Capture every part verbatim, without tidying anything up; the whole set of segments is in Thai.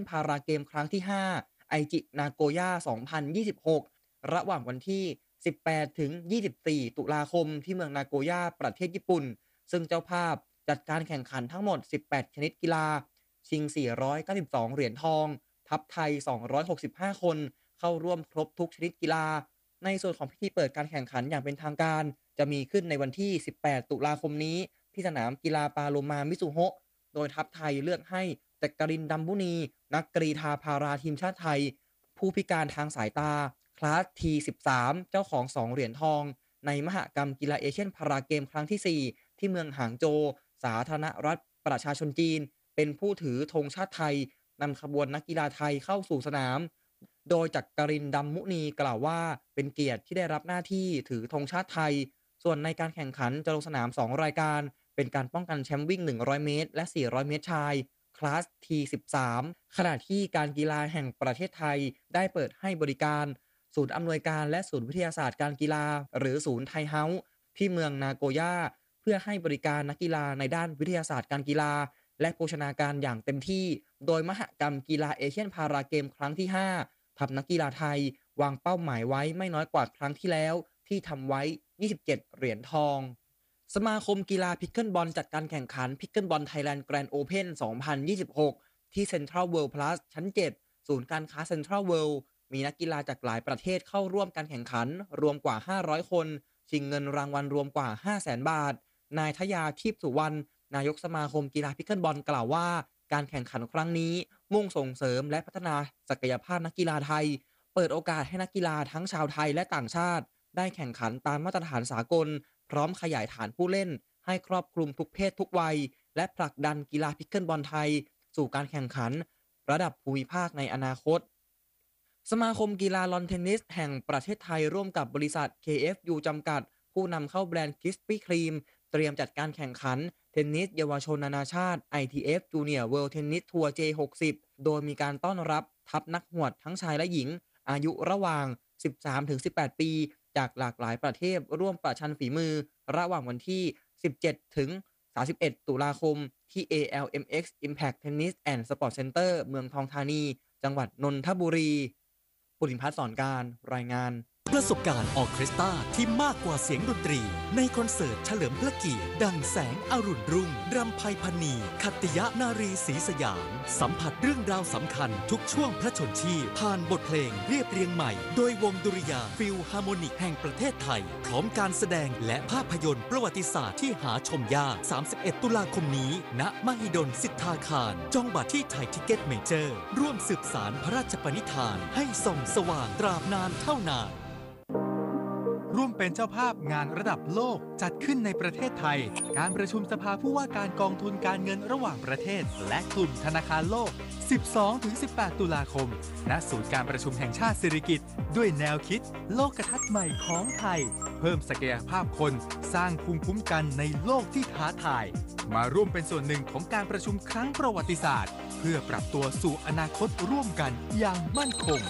นพาราเกมครั้งที่ห้าไอจินาโกย่าสองพันยี่สิบหกระหว่างวันที่สิบแปดถึงยี่สิบสี่ตุลาคมที่เมืองนาโกย่าประเทศญี่ปุ่นซึ่งเจ้าภาพจัดการแข่งขันทั้งหมดสิบแปดชนิดกีฬาชิงสี่ร้อยเก้าสิบสองเหรียญทองทัพไทยสองร้อยหกสิบห้าคนเข้าร่วมครบทุกชนิดกีฬาในส่วนของพิธีเปิดการแข่งขันอย่างเป็นทางการจะมีขึ้นในวันที่สิบแปดตุลาคมนี้ที่สนามกีฬาปาโลมามิซุโฮะโดยทัพไทยเลือกให้จักรินทร์ดำบุนีนักกรีฑาพาราทีมชาติไทยผู้พิการทางสายตาคลาส ที สิบสาม เจ้าของสองเหรียญทองในมหกรรมกีฬาเอเชียนพาราเกมครั้งที่สี่ที่เมืองหางโจวสาธารณรัฐประชาชนจีนเป็นผู้ถือธงชาติไทยนำขบวนนักกีฬาไทยเข้าสู่สนามโดยจักรินทร์ดำมุนีกล่าวว่าเป็นเกียรติที่ได้รับหน้าที่ถือธงชาติไทยส่วนในการแข่งขันจะลงสนามสองรายการเป็นการป้องกันแชมป์วิ่งหนึ่งร้อยเมตรและสี่ร้อยเมตรชายคลาส ที สิบสาม ขณะที่การกีฬาแห่งประเทศไทยได้เปิดให้บริการศูนย์อำนวยการและศูนย์วิทยาศาสตร์การกีฬาหรือศูนย์ไทเฮาส์ที่เมืองนาโกย่าเพื่อให้บริการนักกีฬาในด้านวิทยาศาสตร์การกีฬาและโภชนาการอย่างเต็มที่โดยมหกรรมกีฬาเอเชียนพาราเกมครั้งที่ห้าทัพนักกีฬาไทยวางเป้าหมายไว้ไม่น้อยกว่าครั้งที่แล้วที่ทำไว้ยี่สิบเจ็ดเหรียญทองสมาคมกีฬาพิกเกิลบอลจัดการแข่งขันพิกเกิลบอลไทยแลนด์แกรนด์โอเพนสองพันยี่สิบหกที่เซ็นทรัลเวิลด์พลัสชั้นเจ็ดศูนย์การค้าเซ็นทรัลเวิลด์มีนักกีฬาจากหลายประเทศเข้าร่วมการแข่งขันรวมกว่าห้าร้อยคนชิงเงินรางวัลรวมกว่า ห้าแสน บาทนายทยาทีพสุวรรณนายกสมาคมกีฬาพิกเกิลบอลกล่าวว่าการแข่งขันครั้งนี้มุ่งส่งเสริมและพัฒนาศักยภาพนักกีฬาไทยเปิดโอกาสให้นักกีฬาทั้งชาวไทยและต่างชาติได้แข่งขันตามมาตรฐานสากลพร้อมขยายฐานผู้เล่นให้ครอบคลุมทุกเพศทุกวัยและผลักดันกีฬาพิกเกิลบอลไทยสู่การแข่งขันระดับภูมิภาคในอนาคตสมาคมกีฬาลอนเทนนิสแห่งประเทศไทยร่วมกับบริษัท เค เอฟ ยู จำกัดผู้นำเข้าแบรนด์คริสปี้ครีมเตรียมจัดการแข่งขันเทนนิสเยาวชนนานาชาติ ไอ ที เอฟ Junior World Tennis Tour เจ หกสิบ โดยมีการต้อนรับทัพนักหวดทั้งชายและหญิงอายุระหว่าง สิบสามถึงสิบแปด ปีจากหลากหลายประเทศร่วมประชันฝีมือระหว่างวันที่ สิบเจ็ดถึงสามสิบเอ็ด ตุลาคมที่ เอ แอล เอ็ม เอ็กซ์ Impact Tennis and Sport Center เมืองทองธานีจังหวัดนนทบุรีปุริพัฒน์สอนการรายงานประสบการณ์ออเคสตราที่มากกว่าเสียงดนตรีในคอนเสิร์ตเฉลิมพระเกียรติดังแสงอรุณรุ่งรำไพพณีขัตติยนารีศรีสยามสัมผัสเรื่องราวสำคัญทุกช่วงพระชนชีพผ่านบทเพลงเรียบเรียงใหม่โดยวงดุริยางค์ฟิลฮาร์โมนิกแห่งประเทศไทยพร้อมการแสดงและภาพยนตร์ประวัติศาสตร์ที่หาชมยากสามสิบเอ็ดตุลาคมนี้ณมหิดลสิทธาคารจองบัตรที่ไทยทิเก็ตเมเจอร์ร่วมสืบสารพระราชปณิธานให้ส่องสว่างตราบนานเท่านานร่วมเป็นเจ้าภาพงานระดับโลกจัดขึ้นในประเทศไทยการประชุมสภาผู้ว่าการกองทุนการเงินระหว่างประเทศและกลุ่มธนาคารโลก สิบสองถึงสิบแปด ตุลาคมณศูนย์การประชุมแห่งชาติสิริกิติ์ด้วยแนวคิดโลกทัศน์ใหม่ของไทยเพิ่มศักยภาพคนสร้างภูมิคุ้มกันในโลกที่ท้าทายมาร่วมเป็นส่วนหนึ่งของการประชุมครั้งประวัติศาสตร์เพื่อปรับตัวสู่อนาคตร่วมกันอย่างมั่นคง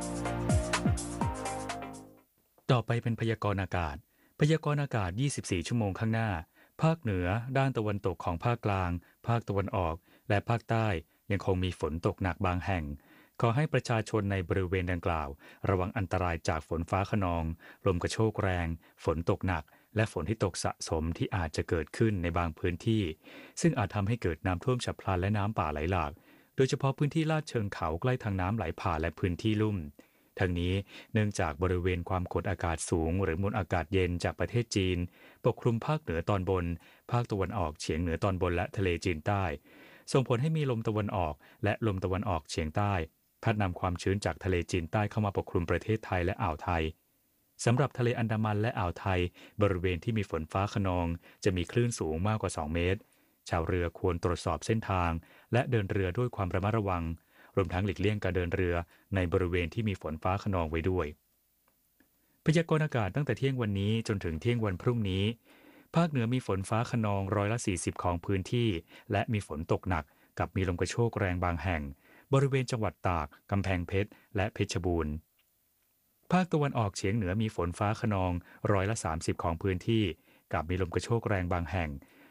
ต่อไปเป็นพยากรณ์อากาศพยากรณ์อากาศยี่สิบสี่ชั่วโมงข้างหน้าภาคเหนือด้านตะวันตกของภาคกลางภาคตะวันออกและภาคใต้ยังคงมีฝนตกหนักบางแห่งขอให้ประชาชนในบริเวณดังกล่าวระวังอันตรายจากฝนฟ้าคะนองลมกระโชกแรงฝนตกหนักและฝนที่ตกสะสมที่อาจจะเกิดขึ้นในบางพื้นที่ซึ่งอาจทำให้เกิดน้ำท่วมฉับพลันและน้ำป่าไหลหลากโดยเฉพาะพื้นที่ลาดเชิงเขาใกล้ทางน้ำไหลผ่านและพื้นที่ลุ่มทั้งนี้เนื่องจากบริเวณความกดอากาศสูงหรือมวลอากาศเย็นจากประเทศจีนปกคลุมภาคเหนือตอนบนภาคตะวันออกเฉียงเหนือตอนบนและทะเลจีนใต้ส่งผลให้มีลมตะวันออกและลมตะวันออกเฉียงใต้พัดนำความชื้นจากทะเลจีนใต้เข้ามาปกคลุมประเทศไทยและอ่าวไทยสำหรับทะเลอันดามันและอ่าวไทยบริเวณที่มีฝนฟ้าคะนองจะมีคลื่นสูงมากกว่าสองเมตรชาวเรือควรตรวจสอบเส้นทางและเดินเรือด้วยความระมัดระวังรวมทั้งหลีกเลี่ยงการเดินเรือในบริเวณที่มีฝนฟ้าคะนองไว้ด้วยพยากรณ์อากาศตั้งแต่เที่ยงวันนี้จนถึงเที่ยงวันพรุ่งนี้ภาคเหนือมีฝนฟ้าคะนองร้อยละสี่สิบของพื้นที่และมีฝนตกหนักกับมีลมกระโชกแรงบางแห่งบริเวณจังหวัดตากกำแพงเพชรและเพชรบูรณ์ภาคตะวันออกเฉียงเหนือมีฝนฟ้าคะนองร้อยละสามสิบของพื้นที่กับมีลมกระโชกแรงบางแห่ง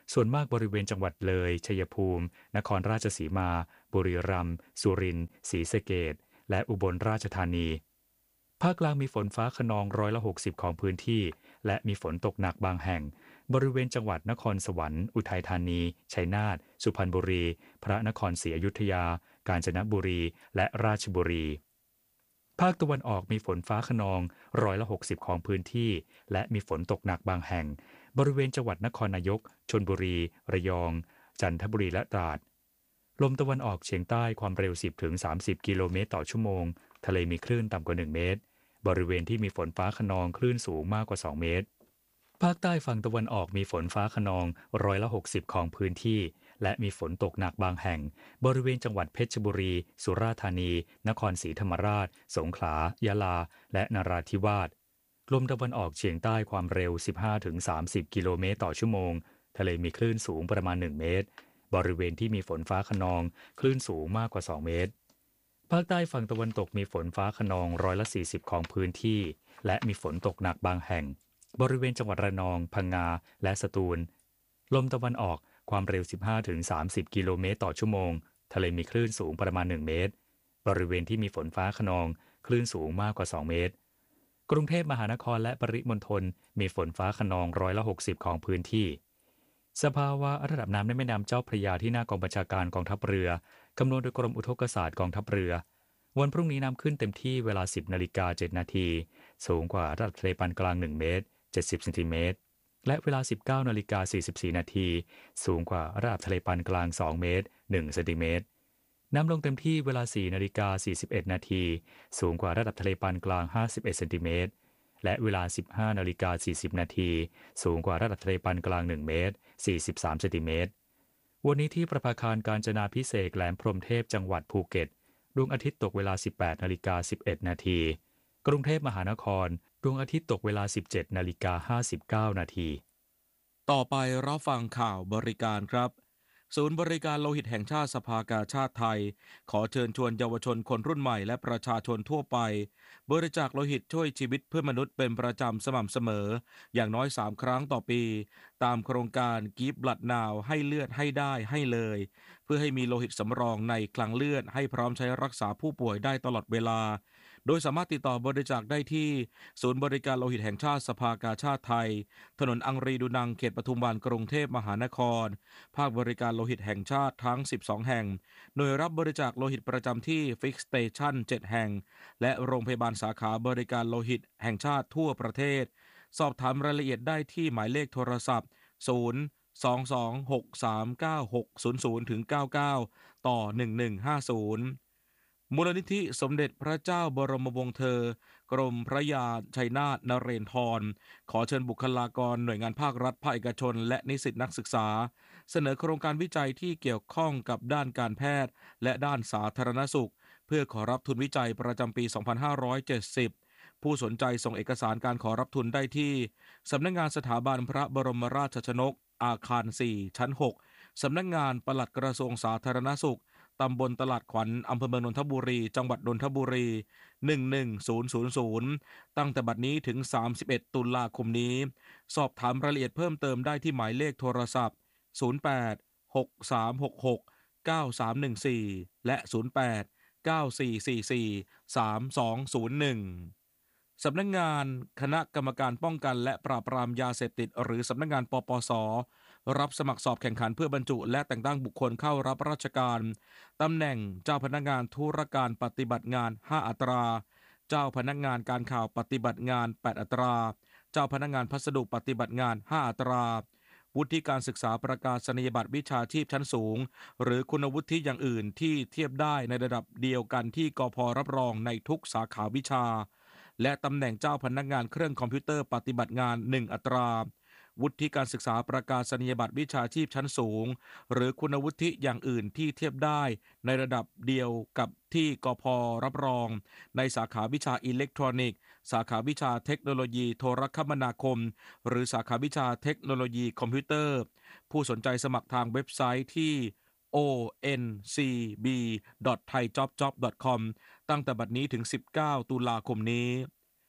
ส่วนมากบริเวณจังหวัดเลยชัยภูมินครราชสีมาบุรีรัมย์สุรินทร์ศรีสะเกษและอุบลราชธานีภาคกลางมีฝนฟ้าคะนองร้อยละหกสิบของพื้นที่และมีฝนตกหนักบางแห่งบริเวณจังหวัดนครสวรรค์อุทัยธานีชัยนาทสุพรรณบุรีพระนครศรีอยุธยากาญจนบุรีและราชบุรีภาคตะวันออกมีฝนฟ้าคะนองร้อยละหกสิบของพื้นที่และมีฝนตกหนักบางแห่งบริเวณจังหวัดนครนายกชลบุรีระยองจันทบุรีและตราดลมตะวันออกเฉียงใต้ความเร็ว สิบถึงสามสิบ กิโลเมตรต่อชั่วโมงทะเลมีคลื่นต่ำกว่าหนึ่งเมตรบริเวณที่มีฝนฟ้าคะนองคลื่นสูงมากกว่าสองเมตรภาคใต้ฝั่งตะวันออกมีฝนฟ้าคะนองร้อยละหกสิบของพื้นที่และมีฝนตกหนักบางแห่งบริเวณจังหวัดเพชรบุรีสุราษฎร์ธานีนครศรีธรรมราชสงขลายะลาและนราธิวาสลมตะวันออกเฉียงใต้ความเร็ว สิบห้าถึงสามสิบ กิโลเมตรต่อชั่วโมงทะเลมีคลื่นสูงประมาณหนึ่งเมตรบริเวณที่มีฝนฟ้าคะนองคลื่นสูงมากกว่าสองเมตรภาคใต้ฝั่งตะวันตกมีฝนฟ้าคะนองร้อยละสี่สิบของพื้นที่และมีฝนตกหนักบางแห่งบริเวณจังหวัดระนองพังงาและสตูลลมตะวันออกความเร็ว สิบห้าถึงสามสิบ กิโลเมตรต่อชั่วโมงทะเลมีคลื่นสูงประมาณหนึ่งเมตรบริเวณที่มีฝนฟ้าคะนองคลื่นสูงมากกว่าสองเมตรกรุงเทพมหานครและปริมณฑลมีฝนฟ้าคะนองร้อยละหกสิบของพื้นที่สภาวะระดับน้ำในแม่น้ำเจ้าพระยาที่หน้ากองบัญชาการกองทัพเรือคำนวณโดยกรมอุทกศาสตร์กองทัพเรือวันพรุ่งนี้น้ำขึ้นเต็มที่เวลา สิบนาฬิกาเจ็ดนาทีสูงกว่าระดับทะเลปานกลางหนึ่งเมตรเจ็ดสิบเซนติเมตรและเวลา สิบเก้านาฬิกาสี่สิบสี่นาทีสูงกว่าระดับทะเลปานกลางสองเมตรหนึ่งเซนติเมตรน้ำลงเต็มที่เวลา สี่นาฬิกาสี่สิบเอ็ดนาทีสูงกว่าระดับทะเลปานกลางห้าสิบเอ็ดเซนติเมตรและเวลา สิบห้านาฬิกาสี่สิบนาทีสูงกว่าระดับทะเลปานกลางหนึ่งเมตรสี่สิบสามเซนติเมตรวันนี้ที่ประภาคารกาญจนาภิเษกแหลมพรหมเทพจังหวัดภูเก็ตดวงอาทิตย์ตกเวลา สิบแปดนาฬิกาสิบเอ็ดนาทีกรุงเทพมหานครดวงอาทิตย์ตกเวลา สิบเจ็ดนาฬิกาห้าสิบเก้านาทีต่อไปรับฟังข่าวบริการครับศูนย์บริการโลหิตแห่งชาติสภากาชาดไทยขอเชิญชวนเยาวชนคนรุ่นใหม่และประชาชนทั่วไปบริจาคโลหิตช่วยชีวิตเพื่อนมนุษย์เป็นประจำสม่ำเสมออย่างน้อยสามครั้งต่อปีตามโครงการ Give Blood Now ให้เลือดให้ได้ให้เลยเพื่อให้มีโลหิตสำรองในคลังเลือดให้พร้อมใช้รักษาผู้ป่วยได้ตลอดเวลาโดยสามารถติดต่อบริจาคได้ที่ศูนย์บริการโลหิตแห่งชาติสภากาชาดไทยถนนอังรีดูนังเขตปทุมวันกรุงเทพมหานครภาคบริการโลหิตแห่งชาติทั้งสิบสองแห่งหน่วยรับบริจาคโลหิตประจำที่ Fix Station เจ็ดแห่งและโรงพยาบาลสาขาบริการโลหิตแห่งชาติทั่วประเทศสอบถามรายละเอียดได้ที่หมายเลขโทรศัพท์ศูนย์ สอง สอง หก สาม เก้า หก ศูนย์ ศูนย์ เก้า เก้า ต่อ หนึ่ง หนึ่ง ห้า ศูนย์มูลนิธิสมเด็จพระเจ้าบรมวงศ์เธอกรมพระยาชัยนาทนเรนทรขอเชิญบุคลากรหน่วยงานภาครัฐภาคเอกชนและนิสิตนักศึกษาเสนอโครงการวิจัยที่เกี่ยวข้องกับด้านการแพทย์และด้านสาธารณสุขเพื่อขอรับทุนวิจัยประจำปี สองพันห้าร้อยเจ็ดสิบ ผู้สนใจส่งเอกสารการขอรับทุนได้ที่สำนักงานสถาบันพระบรมราชชนกอาคาร สี่ ชั้น หก สำนักงานปลัดกระทรวงสาธารณสุขตำบลตลาดขวัญอำเภอเมืองนนทบุรีจังหวัดนนทบุรีหนึ่งหนึ่งศูนย์ศูนย์ศูนย์ตั้งแต่บัดนี้ถึงสามสิบเอ็ดตุลาคมนี้สอบถามรายละเอียดเพิ่มเติมได้ที่หมายเลขโทรศัพท์ศูนย์ แปด หก สาม หก หก เก้า สาม หนึ่ง สี่และศูนย์ แปด เก้า สี่ สี่ สี่ สาม สอง ศูนย์ หนึ่งสำนักงานคณะกรรมการป้องกันและปราบปรามยาเสพติดหรือสำนักงานปปส.รับสมัครสอบแข่งขันเพื่อบรรจุและแต่งตั้งบุคคลเข้ารับราชการตำแหน่งเจ้าพนักงานธุรการปฏิบัติงานห้าอัตราเจ้าพนักงานการข่าวปฏิบัติงานแปดอัตราเจ้าพนักงานพัสดุปฏิบัติงานห้าอัตราวุฒิการศึกษาประกาศนียบัตรวิชาชีพชั้นสูงหรือคุณวุฒิอย่างอื่นที่เทียบได้ในระดับเดียวกันที่กพ.รับรองในทุกสาขาวิชาและตำแหน่งเจ้าพนักงานเครื่องคอมพิวเตอร์ปฏิบัติงานหนึ่งอัตราวุฒิการศึกษาประกาศนียบัตรวิชาชีพชั้นสูงหรือคุณวุฒิอย่างอื่นที่เทียบได้ในระดับเดียวกับที่กพ.รับรองในสาขาวิชาอิเล็กทรอนิกส์สาขาวิชาเทคโนโลยีโทรคมนาคมหรือสาขาวิชาเทคโนโลยีคอมพิวเตอร์ผู้สนใจสมัครทางเว็บไซต์ที่ โอ เอ็น ซี บี ดอท ไทยจ็อบจ็อบ ดอท คอม ตั้งแต่บัดนี้ถึงสิบเก้าตุลาคมนี้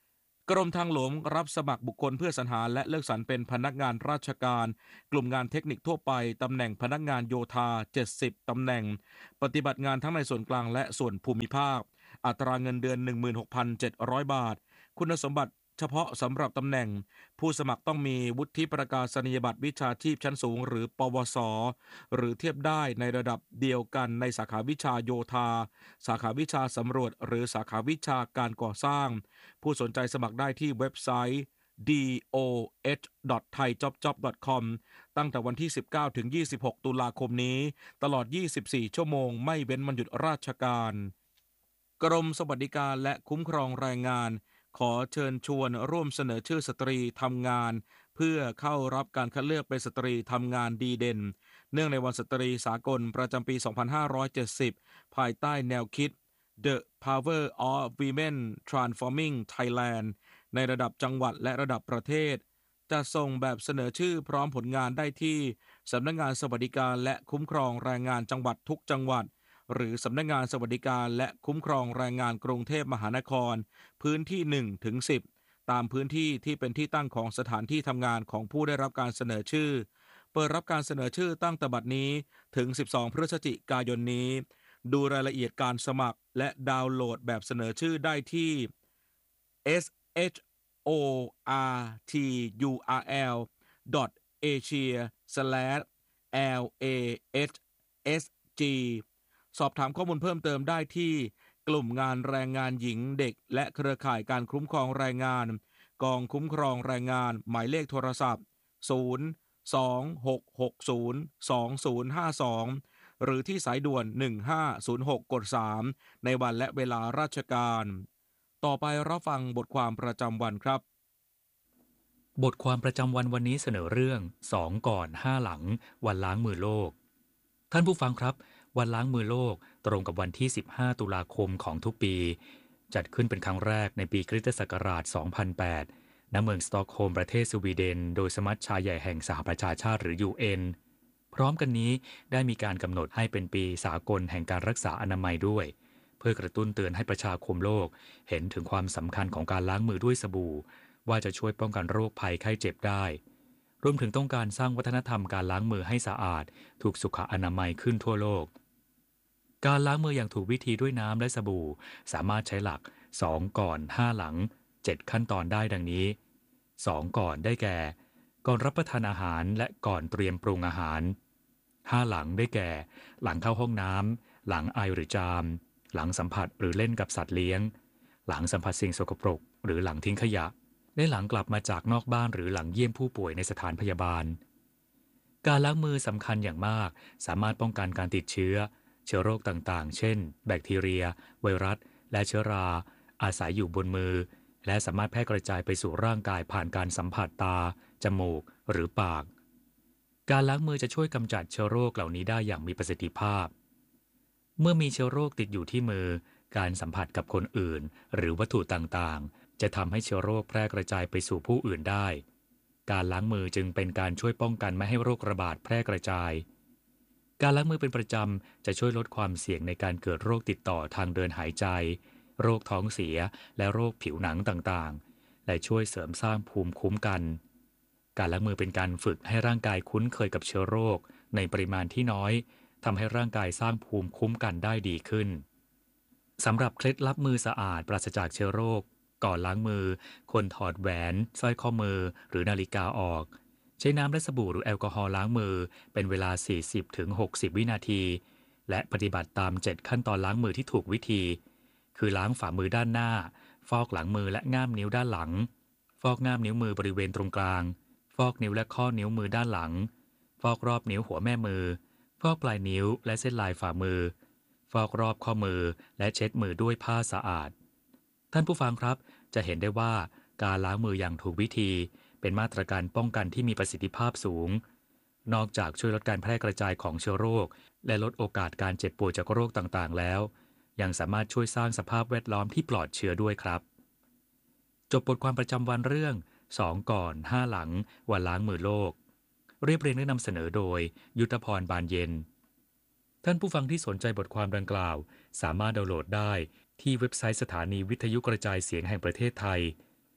กรมทางหลวงรับสมัครบุคคลเพื่อสรรหาและเลือกสรรเป็นพนักงานราชการกลุ่มงานเทคนิคทั่วไปตำแหน่งพนักงานโยธาเจ็ดสิบตำแหน่งปฏิบัติงานทั้งในส่วนกลางและส่วนภูมิภาคอัตราเงินเดือน หนึ่งหมื่นหกพันเจ็ดร้อย บาทคุณสมบัติเฉพาะสำหรับตำแหน่งผู้สมัครต้องมีวุฒิประกาศนียบัตรวิชาชีพชั้นสูงหรือปวสหรือเทียบได้ในระดับเดียวกันในสาขาวิชาโยธาสาขาวิชาสำรวจหรือสาขาวิชาการก่อสร้างผู้สนใจสมัครได้ที่เว็บไซต์ ดี โอ เอช ดอท ไทยจ็อบจ็อบ ดอท คอม ตั้งแต่วันที่สิบเก้าถึงยี่สิบหกตุลาคมนี้ตลอดยี่สิบสี่ชั่วโมงไม่เว้นวันหยุดราชการกรมสวัสดิการและคุ้มครองแรงงานขอเชิญชวนร่วมเสนอชื่อสตรีทำงานเพื่อเข้ารับการคัดเลือกเป็นสตรีทำงานดีเด่นเนื่องในวันสตรีสากลประจำปีสองพันห้าร้อยเจ็ดสิบภายใต้แนวคิด The Power of Women Transforming Thailand ในระดับจังหวัดและระดับประเทศจะส่งแบบเสนอชื่อพร้อมผลงานได้ที่สำนักงานสวัสดิการและคุ้มครองแรงงานจังหวัดทุกจังหวัดหรือสำนักงานสวัสดิการและคุ้มครองแรงงานกรุงเทพมหานครพื้นที่ หนึ่งถึงสิบ ตามพื้นที่ที่เป็นที่ตั้งของสถานที่ทำงานของผู้ได้รับการเสนอชื่อเปิดรับการเสนอชื่อตั้งแต่บัดนี้ถึงสิบสองพฤศจิกายนนี้ดูรายละเอียดการสมัครและดาวน์โหลดแบบเสนอชื่อได้ที่ เอส เอช โอ อาร์ ที ยู อาร์ แอล ดอท เอเชีย สแลช แอล เอ เอช เอส จี สอบถามข้อมูลเพิ่มเติมได้ที่กลุ่มงานแรงงานหญิงเด็กและเครือข่ายการคุ้มครองแรงงานกองคุ้มครองแรงงานหมายเลขโทรศัพท์ ศูนย์ สอง หก หก ศูนย์ สอง ศูนย์ ห้า สอง หรือที่สายด่วน หนึ่งห้าศูนย์หก กด สาม ในวันและเวลาราชการต่อไปรับฟังบทความประจำวันครับบทความประจำวันวันนี้เสนอเรื่องสองก่อนห้าหลังวันล้างมือโลกท่านผู้ฟังครับวันล้างมือโลกตรงกับวันที่สิบห้าตุลาคมของทุกปีจัดขึ้นเป็นครั้งแรกในปีคริสตศักราชสองพันแปดณเมืองสต็อกโฮล์มประเทศสวีเดนโดยสมัชชาใหญ่แห่งสหประชาชาติหรือ ยู เอ็น พร้อมกันนี้ได้มีการกำหนดให้เป็นปีสากลแห่งการรักษาอนามัยด้วยเพื่อกระตุ้นเตือนให้ประชาคมโลกเห็นถึงความสำคัญของการล้างมือด้วยสบู่ว่าจะช่วยป้องกันโรคภัยไข้เจ็บได้รวมถึงต้องการสร้างวัฒนธรรมการล้างมือให้สะอาดถูกสุขอนามัยขึ้นทั่วโลกการล้างมืออย่างถูกวิธีด้วยน้ำและสบู่สามารถใช้หลักสองก่อนห้าหลังเจ็ดขั้นตอนได้ดังนี้สองก่อนได้แก่ก่อนรับประทานอาหารและก่อนเตรียมปรุงอาหารห้าหลังได้แก่หลังเข้าห้องน้ำหลังไอหรือจามหลังสัมผัสหรือเล่นกับสัตว์เลี้ยงหลังสัมผัสสิ่งสกปรกหรือหลังทิ้งขยะและหลังกลับมาจากนอกบ้านหรือหลังเยี่ยมผู้ป่วยในสถานพยาบาลการล้างมือสำคัญอย่างมากสามารถป้องกันการติดเชื้อเชื้อโรคต่างๆเช่นแบคทีเรียไวรัสและเชื้อราอาศัยอยู่บนมือและสามารถแพร่กระจายไปสู่ร่างกายผ่านการสัมผัสตาจมูกหรือปากการล้างมือจะช่วยกำจัดเชื้อโรคเหล่านี้ได้อย่างมีประสิทธิภาพเมื่อมีเชื้อโรคติดอยู่ที่มือการสัมผัสกับคนอื่นหรือวัตถุต่างๆจะทำให้เชื้อโรคแพร่กระจายไปสู่ผู้อื่นได้การล้างมือจึงเป็นการช่วยป้องกันไม่ให้โรคระบาดแพร่กระจายการล้างมือเป็นประจำจะช่วยลดความเสี่ยงในการเกิดโรคติดต่อทางเดินหายใจโรคท้องเสียและโรคผิวหนังต่างๆและช่วยเสริมสร้างภูมิคุ้มกันการล้างมือเป็นการฝึกให้ร่างกายคุ้นเคยกับเชื้อโรคในปริมาณที่น้อยทำให้ร่างกายสร้างภูมิคุ้มกันได้ดีขึ้นสำหรับเคล็ดลับมือสะอาดปราศจากเชื้อโรคก่อนล้างมือควรถอดแหวนสร้อยข้อมือหรือนาฬิกาออกใช้น้ำและสบู่หรือแอลกอฮอล์ล้างมือเป็นเวลา สี่สิบถึงหกสิบ วินาทีและปฏิบัติตามเจ็ดขั้นตอนล้างมือที่ถูกวิธีคือล้างฝ่ามือด้านหน้าฟอกหลังมือและง่ามนิ้วด้านหลังฟอกง่ามนิ้วมือบริเวณตรงกลางฟอกนิ้วและข้อนิ้วมือด้านหลังฟอกรอบนิ้วหัวแม่มือฟอกปลายนิ้วและเส้นลายฝ่ามือฟอกรอบข้อมือและเช็ดมือด้วยผ้าสะอาดท่านผู้ฟังครับจะเห็นได้ว่าการล้างมืออย่างถูกวิธีเป็นมาตรการป้องกันที่มีประสิทธิภาพสูงนอกจากช่วยลดการแพร่กระจายของเชื้อโรคและลดโอกาสการเจ็บป่วยจากโรคต่างๆแล้วยังสามารถช่วยสร้างสภาพแวดล้อมที่ปลอดเชื้อด้วยครับจบบทความประจำวันเรื่องสองก่อนห้าหลังวันล้างมือโลกเรียบเรียงและนำเสนอโดยยุทธพรบานเย็นท่านผู้ฟังที่สนใจบทความดังกล่าวสามารถดาวน์โหลดได้ที่เว็บไซต์สถานีวิทยุกระจายเสียงแห่งประเทศไทย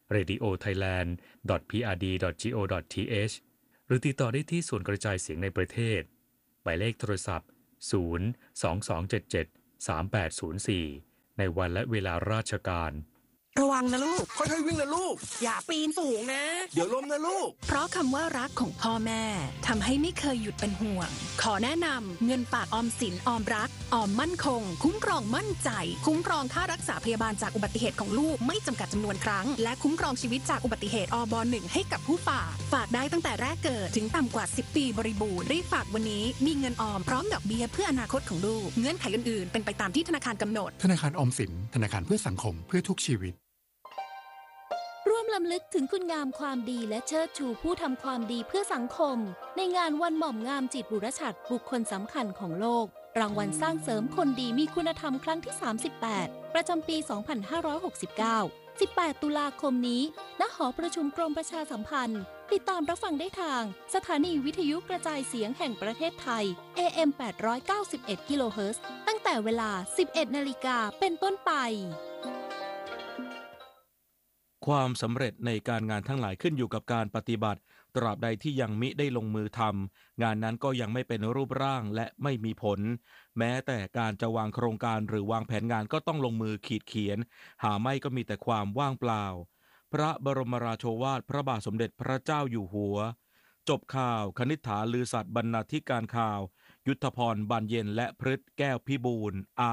เรดิโอไทยแลนด์ ดอท พี อาร์ ดี ดอท จี โอ ดอท ที เอช หรือติดต่อได้ที่ศูนย์กระจายเสียงในประเทศหมายเลขโทรศัพท์ ศูนย์ สอง สอง เจ็ด เจ็ด สาม แปด ศูนย์ สี่ ในวันและเวลาราชการระวังนะลูกค่อยๆวิ่งนะลูกอย่าปีนสูงนะเดี๋ยวล้มนะลูกเพราะคำว่ารักของพ่อแม่ทำให้ไม่เคยหยุดเป็นห่วง ขอแนะนำเงินฝากออมสินออมรักออมมั่นคง คุ้มครองมั่นใจ คุ้มครองค่ารักษาพยาบาลจากอุบัติเหตุของลูกไม่จำกัดจำนวนครั้งและคุ้มครองชีวิตจากอุบัติเหตุอบหนึ่งให้กับผู้ฝากฝากได้ตั้งแต่แรกเกิดถึงต่ำกว่าสิบปีบริบูรณ์รีบฝากวันนี้มีเงินออมพร้อมดอกเบี้ยเพื่ออนาคตของลูกเงื่อนไขอื่นๆเป็นไปตามที่ธนาคารกำหนดธนาคารออมสินธนาคารเพื่อสังคมเพื่อทุกชีวิตร่วมลำลึกถึงคุณงามความดีและเชิดชูผู้ทำความดีเพื่อสังคมในงานวันหม่อมงามจิตบุรชัดบุคคลสำคัญของโลกรางวัลสร้างเสริมคนดีมีคุณธรรมครั้งที่สามสิบแปดประจำปี สองพันห้าร้อยหกสิบเก้า สิบแปด ตุลาคมนี้ณหอประชุมกรมประชาสัมพันธ์ติดตามรับฟังได้ทางสถานีวิทยุกระจายเสียงแห่งประเทศไทย เอ เอ็ม แปดร้อยเก้าสิบเอ็ด กิโลเฮิรตซ์ตั้งแต่เวลา สิบเอ็ด นาฬิกาเป็นต้นไปความสำเร็จในการงานทั้งหลายขึ้นอยู่กับการปฏิบัติตราบใดที่ยังมิได้ลงมือทำงานนั้นก็ยังไม่เป็นรูปร่างและไม่มีผลแม้แต่การจะวางโครงการหรือวางแผนงานก็ต้องลงมือขีดเขียนหาไม่ก็มีแต่ความว่างเปล่าพระบรมราโชวาทพระบาทสมเด็จพระเจ้าอยู่หัวจบข่าวคณิษฐาลือสัตย์บรรณาธิการข่าวยุทธพรบานเย็นและพฤทธิ์แก้วพิบูล